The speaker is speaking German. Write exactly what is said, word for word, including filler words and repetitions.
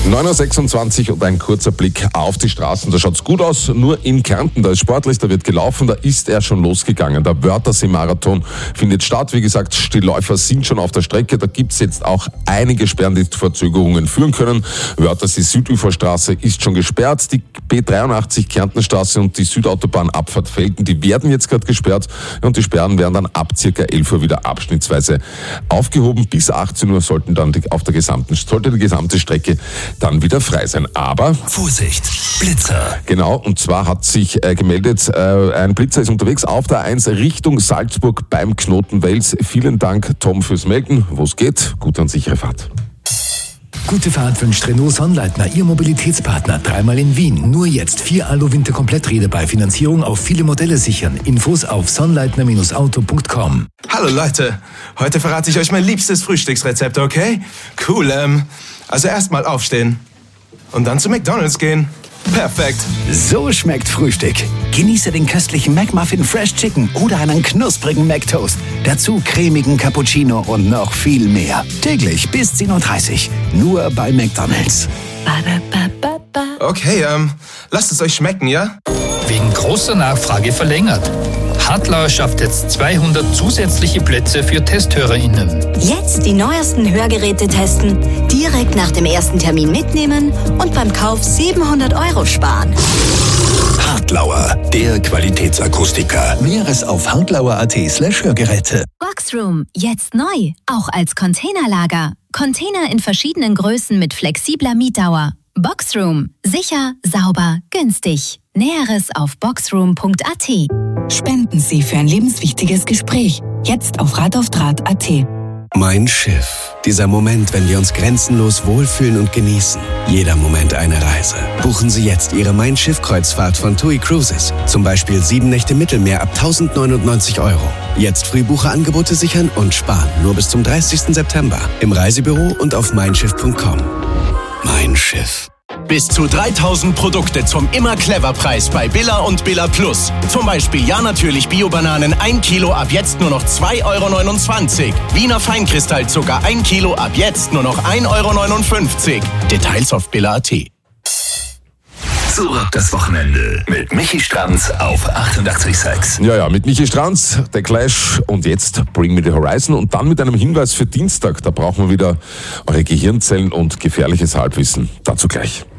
neun Uhr sechsundzwanzig und ein kurzer Blick auf die Straßen. Da schaut's gut aus, nur in Kärnten, da ist sportlich, da wird gelaufen, da ist er schon losgegangen. Der Wörthersee-Marathon findet statt. Wie gesagt, die Läufer sind schon auf der Strecke. Da gibt's jetzt auch einige Sperren, die zu Verzögerungen führen können. Wörthersee-Süduferstraße ist schon gesperrt. Die B dreiundachtzig Kärntenstraße und die Südautobahn Abfahrt Velten, die werden jetzt gerade gesperrt. Und die Sperren werden dann ab circa elf Uhr wieder abschnittsweise aufgehoben. Bis achtzehn Uhr sollten dann die, auf der gesamten, sollte die gesamte Strecke dann wieder frei sein. Aber Vorsicht, Blitzer. Genau, und zwar hat sich äh, gemeldet, äh, ein Blitzer ist unterwegs auf der A eins Richtung Salzburg beim Knoten Wels. Vielen Dank, Tom, fürs Melden. Wo es geht, gute und sichere Fahrt. Gute Fahrt wünscht Renault Sonnleitner, Ihr Mobilitätspartner. Dreimal in Wien. Nur jetzt vier Alu-Winter-Kompletträder bei Finanzierung auf viele Modelle sichern. Infos auf sonnleitner Auto punkt com. Hallo Leute, heute verrate ich euch mein liebstes Frühstücksrezept, okay? Cool, ähm, also erstmal aufstehen und dann zu McDonald's gehen. Perfekt. So schmeckt Frühstück. Genieße den köstlichen McMuffin Fresh Chicken oder einen knusprigen McToast. Dazu cremigen Cappuccino und noch viel mehr. Täglich bis zehn Uhr dreißig. Nur bei McDonald's. Okay, ähm, lasst es euch schmecken, ja? Wegen großer Nachfrage verlängert. Hartlauer schafft jetzt zweihundert zusätzliche Plätze für TesthörerInnen. Jetzt die neuesten Hörgeräte testen, direkt nach dem ersten Termin mitnehmen und beim Kauf siebenhundert Euro sparen. Hartlauer, der Qualitätsakustiker. Mehres auf hartlauer.at slash Hörgeräte. Boxroom, jetzt neu, auch als Containerlager. Container in verschiedenen Größen mit flexibler Mietdauer. Boxroom, sicher, sauber, günstig. Näheres auf boxroom punkt a t. Spenden Sie für ein lebenswichtiges Gespräch. Jetzt auf radaufdraht punkt a t. Mein Schiff. Dieser Moment, wenn wir uns grenzenlos wohlfühlen und genießen. Jeder Moment eine Reise. Buchen Sie jetzt Ihre Mein Schiff-Kreuzfahrt von TUI Cruises. Zum Beispiel sieben Nächte Mittelmeer ab tausendneunundneunzig Euro. Jetzt Frühbucherangebote sichern und sparen. Nur bis zum dreißigsten September. Im Reisebüro und auf mein schiff punkt com. Mein Schiff. Bis zu dreitausend Produkte zum Immer-Clever-Preis bei Billa und Billa Plus. Zum Beispiel ja natürlich Bio-Bananen ein Kilo ab jetzt nur noch zwei Euro neunundzwanzig. Wiener Feinkristallzucker ein Kilo ab jetzt nur noch ein Euro neunundfünfzig. Details auf billa punkt a t. Zurück das Wochenende mit Michi Stranz auf achtundachtzig Komma sechs. Ja, ja, mit Michi Stranz, der Clash und jetzt Bring Me The Horizon und dann mit einem Hinweis für Dienstag. Da brauchen wir wieder eure Gehirnzellen und gefährliches Halbwissen. Dazu gleich.